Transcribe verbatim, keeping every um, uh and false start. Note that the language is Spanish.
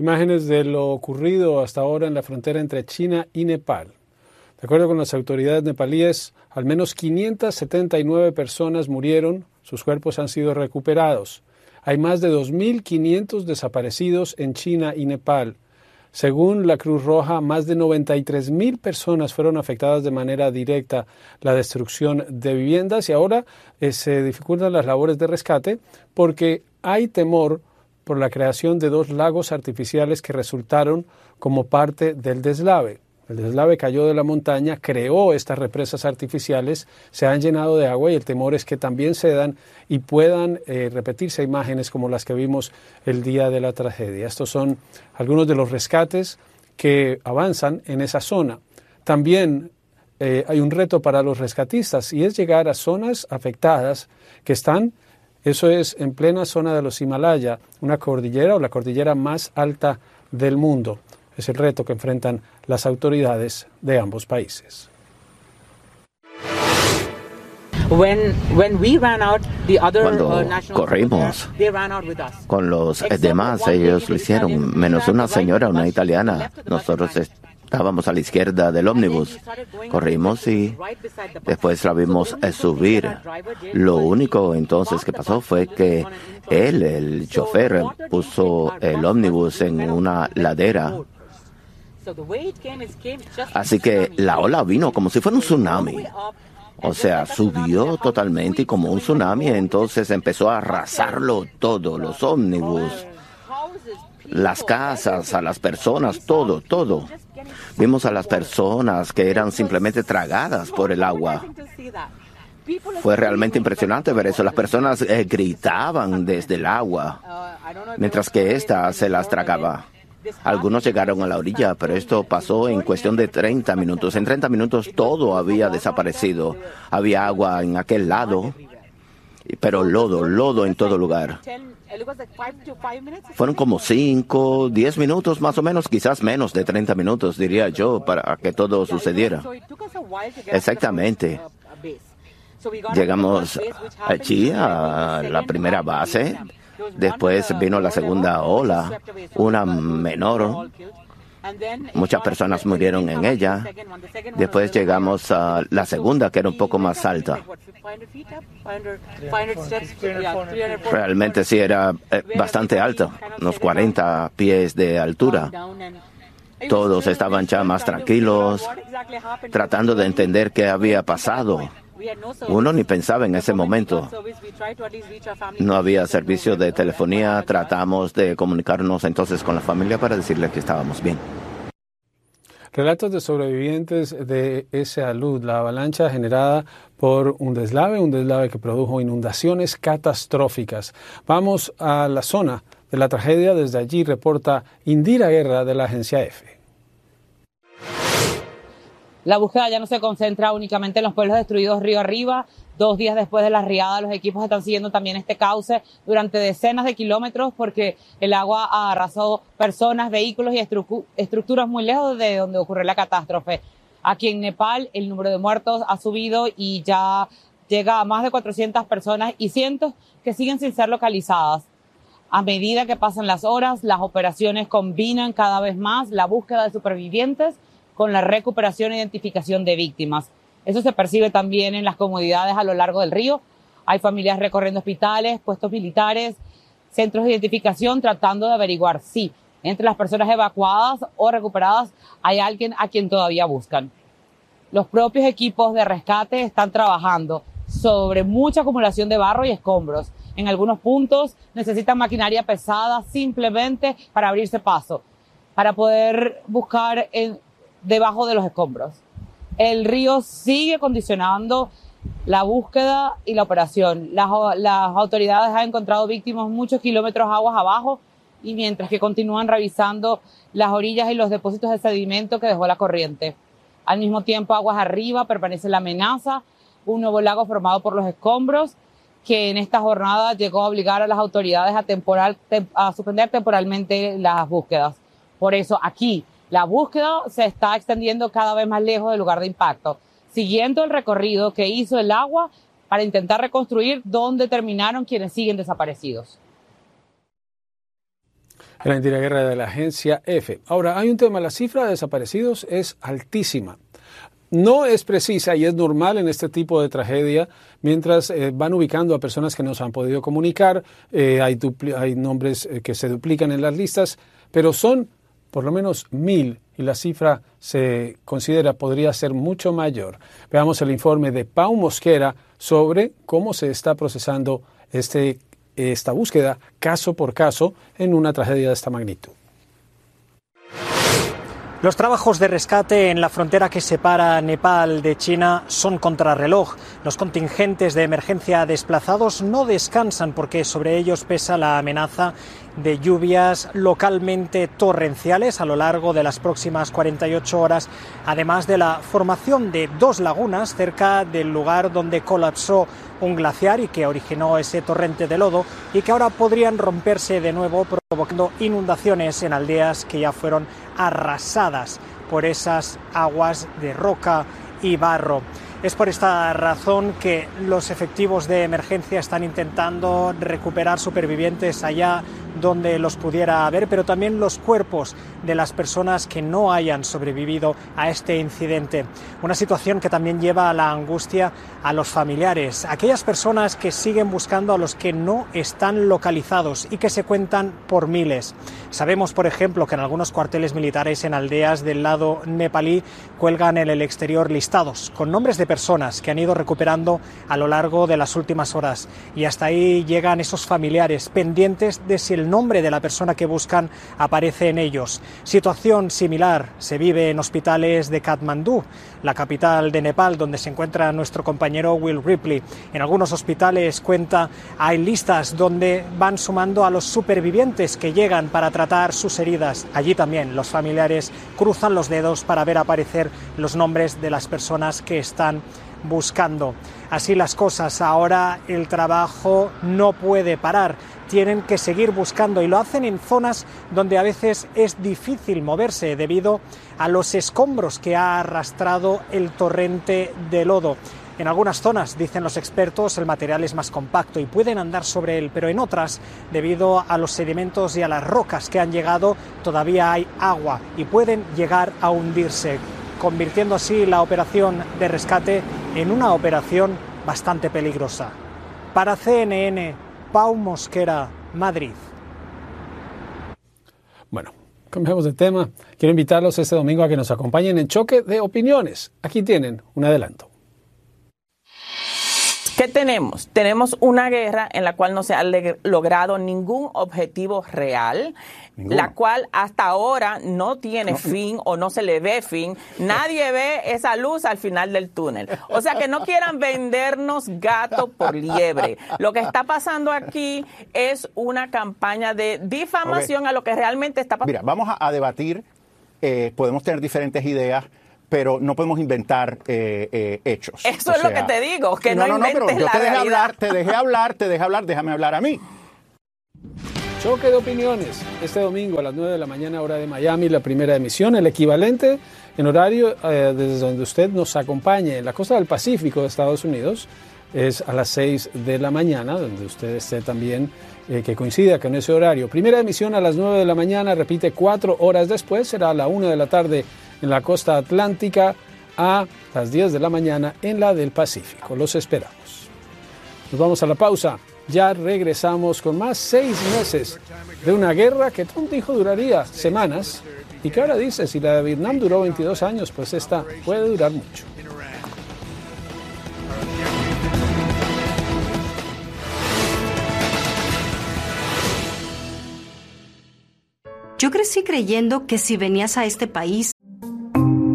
Imágenes de lo ocurrido hasta ahora en la frontera entre China y Nepal. De acuerdo con las autoridades nepalíes, al menos quinientas setenta y nueve personas murieron, sus cuerpos han sido recuperados. Hay más de dos mil quinientos desaparecidos en China y Nepal. Según la Cruz Roja, más de noventa y tres mil personas fueron afectadas de manera directa la destrucción de viviendas y ahora eh, se dificultan las labores de rescate porque hay temor por la creación de dos lagos artificiales que resultaron como parte del deslave. El deslave cayó de la montaña, creó estas represas artificiales, se han llenado de agua y el temor es que también cedan y puedan eh, repetirse imágenes como las que vimos el día de la tragedia. Estos son algunos de los rescates que avanzan en esa zona. También eh, hay un reto para los rescatistas y es llegar a zonas afectadas que están, eso es en plena zona de los Himalaya, una cordillera o la cordillera más alta del mundo. Es el reto que enfrentan las autoridades de ambos países. Cuando corrimos con los demás, ellos lo hicieron, menos una señora, una italiana. Nosotros estábamos a la izquierda del ómnibus. Corrimos y después la vimos subir. Lo único entonces que pasó fue que él, el chofer, puso el ómnibus en una ladera. Así que la ola vino como si fuera un tsunami. O sea, subió totalmente y como un tsunami, entonces empezó a arrasarlo todo, los ómnibus, las casas, a las personas, todo, todo. Vimos a las personas que eran simplemente tragadas por el agua. Fue realmente impresionante ver eso. Las personas eh, gritaban desde el agua, mientras que ésta se las tragaba. Algunos llegaron a la orilla, pero esto pasó en cuestión de treinta minutos. En treinta minutos todo había desaparecido. Había agua en aquel lado, pero lodo, lodo en todo lugar. Fueron como cinco, diez minutos más o menos, quizás menos de treinta minutos, diría yo, para que todo sucediera. Exactamente. Llegamos allí a la primera base. Después vino la segunda ola, una menor. Muchas personas murieron en ella. Después llegamos a la segunda, que era un poco más alta. Realmente sí era eh, bastante alta, unos cuarenta pies de altura. Todos estaban ya más tranquilos, tratando de entender qué había pasado. Uno ni pensaba en ese momento. No había servicio de telefonía. Tratamos de comunicarnos entonces con la familia para decirle que estábamos bien. Relatos de sobrevivientes de esa luz, la avalancha generada por un deslave, un deslave que produjo inundaciones catastróficas. Vamos a la zona de la tragedia. Desde allí reporta Indira Guerra de la agencia EFE. La búsqueda ya no se concentra únicamente en los pueblos destruidos río arriba. Dos días después de la riada, los equipos están siguiendo también este cauce durante decenas de kilómetros porque el agua arrasó personas, vehículos y estru- estructuras muy lejos de donde ocurrió la catástrofe. Aquí en Nepal el número de muertos ha subido y ya llega a más de cuatrocientas personas y cientos que siguen sin ser localizadas. A medida que pasan las horas, las operaciones combinan cada vez más la búsqueda de supervivientes con la recuperación e identificación de víctimas. Eso se percibe también en las comunidades a lo largo del río. Hay familias recorriendo hospitales, puestos militares, centros de identificación, tratando de averiguar si entre las personas evacuadas o recuperadas hay alguien a quien todavía buscan. Los propios equipos de rescate están trabajando sobre mucha acumulación de barro y escombros. En algunos puntos necesitan maquinaria pesada simplemente para abrirse paso, para poder buscar en debajo de los escombros. El río sigue condicionando la búsqueda y la operación. Las, las autoridades han encontrado víctimas muchos kilómetros aguas abajo y mientras que continúan revisando las orillas y los depósitos de sedimento que dejó la corriente. Al mismo tiempo, aguas arriba permanece la amenaza, un nuevo lago formado por los escombros que en esta jornada llegó a obligar a las autoridades a, temporal, a suspender temporalmente las búsquedas. Por eso aquí la búsqueda se está extendiendo cada vez más lejos del lugar de impacto, siguiendo el recorrido que hizo el agua para intentar reconstruir donde terminaron quienes siguen desaparecidos. En la antiguerra de la agencia F. Ahora, hay un tema, la cifra de desaparecidos es altísima. No es precisa y es normal en este tipo de tragedia, mientras eh, van ubicando a personas que no se han podido comunicar, eh, hay, hay nombres eh, que se duplican en las listas, pero son por lo menos mil y la cifra se considera podría ser mucho mayor. Veamos el informe de Pau Mosquera sobre cómo se está procesando este esta búsqueda caso por caso en una tragedia de esta magnitud. Los trabajos de rescate en la frontera que separa Nepal de China son contrarreloj. Los contingentes de emergencia desplazados no descansan porque sobre ellos pesa la amenaza de lluvias localmente torrenciales a lo largo de las próximas cuarenta y ocho horas, además de la formación de dos lagunas cerca del lugar donde colapsó un glaciar y que originó ese torrente de lodo y que ahora podrían romperse de nuevo, provocando inundaciones en aldeas que ya fueron arrasadas por esas aguas de roca y barro. Es por esta razón que los efectivos de emergencia están intentando recuperar supervivientes allá donde los pudiera haber, pero también los cuerpos de las personas que no hayan sobrevivido a este incidente. Una situación que también lleva a la angustia a los familiares, aquellas personas que siguen buscando a los que no están localizados y que se cuentan por miles. Sabemos, por ejemplo, que en algunos cuarteles militares en aldeas del lado nepalí cuelgan en el exterior listados con nombres de personas que han ido recuperando a lo largo de las últimas horas, y hasta ahí llegan esos familiares pendientes de si el nombre de la persona que buscan aparece en ellos. Situación similar se vive en hospitales de Katmandú, la capital de Nepal, donde se encuentra nuestro compañero Will Ripley. En algunos hospitales, cuenta, hay listas donde van sumando a los supervivientes que llegan para tratar sus heridas. Allí también los familiares cruzan los dedos para ver aparecer los nombres de las personas que están buscando. Así las cosas, ahora el trabajo no puede parar. Tienen que seguir buscando y lo hacen en zonas donde a veces es difícil moverse debido a los escombros que ha arrastrado el torrente de lodo. En algunas zonas, dicen los expertos, el material es más compacto y pueden andar sobre él, pero en otras, debido a los sedimentos y a las rocas que han llegado, todavía hay agua y pueden llegar a hundirse, convirtiendo así la operación de rescate en una operación bastante peligrosa. Para C N N, Pau Mosquera, Madrid. Bueno, cambiamos de tema. Quiero invitarlos este domingo a que nos acompañen en Choque de Opiniones. Aquí tienen un adelanto. ¿Qué tenemos? Tenemos una guerra en la cual no se ha logrado ningún objetivo real, Ninguno. La cual hasta ahora no tiene no. fin o no se le ve fin. Nadie ve esa luz al final del túnel. O sea, que no quieran vendernos gato por liebre. Lo que está pasando aquí es una campaña de difamación okay. a lo que realmente está pasando. Mira, vamos a, a debatir, eh, podemos tener diferentes ideas, pero no podemos inventar eh, eh, hechos. Eso o es sea, lo que te digo, que no, no, no inventes no, pero yo la te dejé realidad. hablar, te dejé hablar, te dejé hablar, déjame hablar a mí. Choque de Opiniones, este domingo a las nueve de la mañana, hora de Miami, la primera emisión, el equivalente en horario eh, desde donde usted nos acompañe en la costa del Pacífico de Estados Unidos, es a las seis de la mañana, donde usted esté también, eh, que coincida con ese horario. Primera emisión a las nueve de la mañana, repite cuatro horas después, será a la una de la tarde en la costa atlántica, a las diez de la mañana en la del Pacífico. Los esperamos. Nos vamos a la pausa. Ya regresamos con más seis meses de una guerra que Trump dijo duraría semanas y que ahora dice, si la de Vietnam duró veintidós años, pues esta puede durar mucho. Yo crecí creyendo que si venías a este país